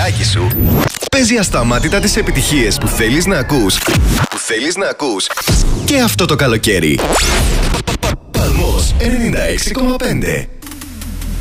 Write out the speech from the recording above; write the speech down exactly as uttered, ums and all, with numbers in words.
παραθυράκι σου παίζει ασταμάτητα τις επιτυχίες που θέλεις να ακούς. Που θέλεις να ακούς και αυτό το καλοκαίρι. Παλμός ενενήντα έξι κόμμα πέντε.